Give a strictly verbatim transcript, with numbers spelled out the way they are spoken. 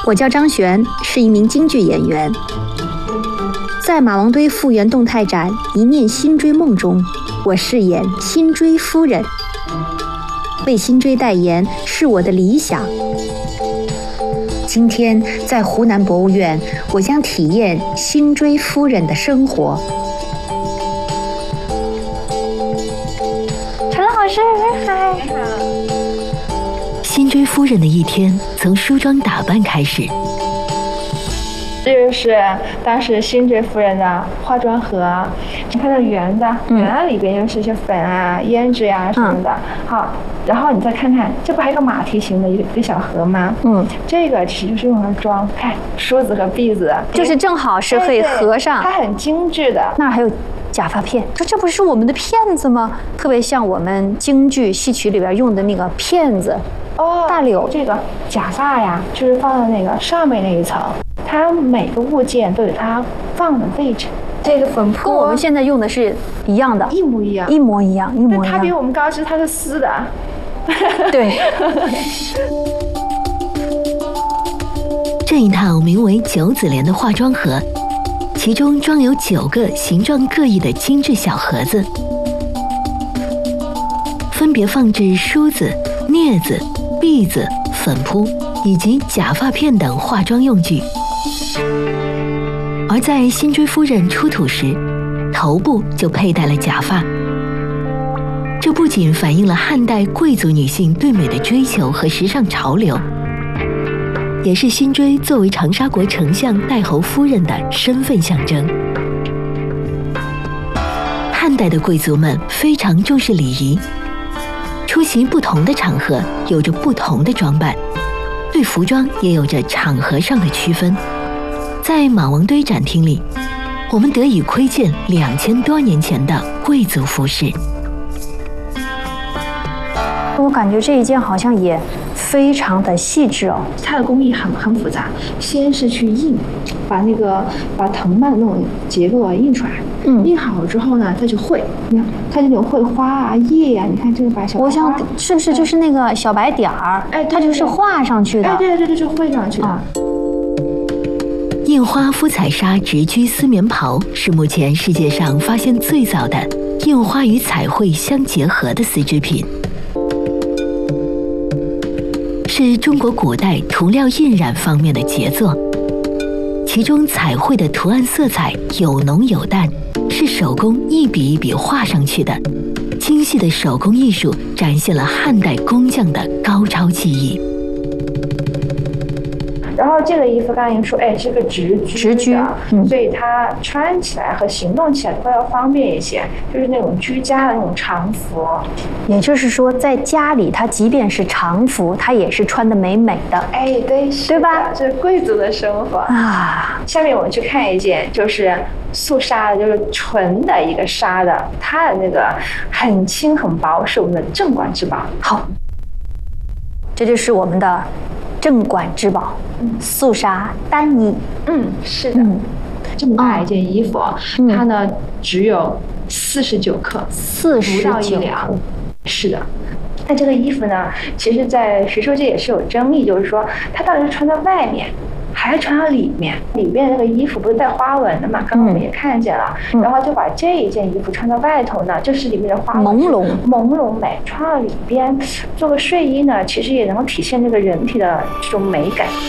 我叫张璇，是一名京剧演员。在马王堆复原动态展《一念辛追梦》中，我饰演辛追夫人。为辛追代言是我的理想。今天在湖南博物院，我将体验辛追夫人的生活。 陈老师，嗨！你好。 辛追夫人的一天从梳妆打扮开始。 这就是当时辛追夫人的化妆盒，它的圆的， 嗯、 圆的里边又是一些粉啊、胭脂呀、啊、什么的。嗯、好，然后你再看看，这不还有个马蹄形的一个一个小盒吗？嗯，这个其实就是用来装，看梳子和篦子， 就是正好是可以合上。 它很精致的。 那儿还有假发片，说这不是我们的片子吗？特别像我们京剧戏曲里边用的那个片子。 哦， 大柳这个假发呀，就是放在那个上面那一层。它每个物件都有它放的位置。这个粉扑跟我们现在用的是一样的， 一模一样， 一模一样，一模一样。 它比我们高，是它是丝的。 对。 这一套名为九子莲的化妆盒，其中装有九个形状各异的精致小盒子，分别放置梳子、镊子、篦子、粉扑以及假发片等化妆用具。而在辛追夫人出土时，头部就佩戴了假发。这不仅反映了汉代贵族女性对美的追求和时尚潮流，也是辛追作为长沙国丞相太侯夫人的身份象征。汉代的贵族们非常重视礼仪，出席不同的场合有着不同的装扮，对服装也有着场合上的区分。在马王堆展厅里，我们得以窥见两千多年前的贵族服饰。 我感觉这一件好像也非常的细致哦， 它的工艺很很复杂。先是去印，把那个把藤蔓的那种结构啊印出来，嗯，印好了之后呢，再去绘。你看，看这种绘花啊、叶啊，你看这个白小花， 我想是不是就是那个小白点儿？哎，它就是画上去的。 哎，对对对，就绘上去的。啊印花敷彩纱直居丝棉袍是目前世界上发现最早的印花与彩绘相结合的丝织品，是中国古代涂料印染方面的杰作。其中彩绘的图案色彩有浓有淡，是手工一笔一笔画上去的。精细的手工艺术展现了汉代工匠的高超技艺。 然后这个衣服刚才说，哎，是个直居直居， 嗯，所以它穿起来和行动起来都要方便一些，就是那种居家的那种常服。 也就是说，在家里，它即便是常服，它也是穿得美美的。 哎，对， 对吧？ 这是贵族的生活啊。下面我们去看一件，就是素纱的，就是纯的一个纱的，它的那个很轻很薄，是我们的镇馆之宝。 好，这就是我们的镇馆之宝，嗯、素纱单衣。 嗯，是的。嗯、这么大一件衣服，嗯、它呢只有四十九克， 四十九不到一两。是的。那这个衣服呢，其实在学术界也是有争议，就是说它到底是穿在外面，还是穿到里面？里面那个衣服不是带花纹的嘛？刚刚我们也看见了，嗯、然后就把这一件衣服穿到外头呢，就是里面的花纹朦胧朦胧美，穿到里边做个睡衣呢，其实也能够体现这个人体的这种美感。